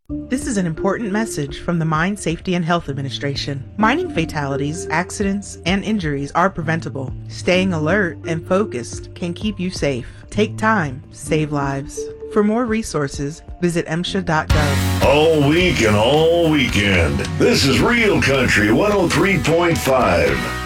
This is an important message from the Mine Safety and Health Administration. Mining fatalities, accidents, and injuries are preventable. Staying alert and focused can keep you safe. Take time, save lives. For more resources, visit MSHA.gov. All week and all weekend. This is Real Country 103.5.